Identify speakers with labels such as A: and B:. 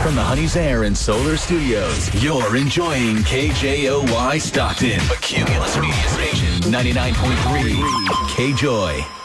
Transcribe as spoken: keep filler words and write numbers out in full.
A: from the Honey's Air and Solar Studios, you're enjoying K J O Y Stockton, a Cumulus Media Station, ninety-nine point three K-Joy.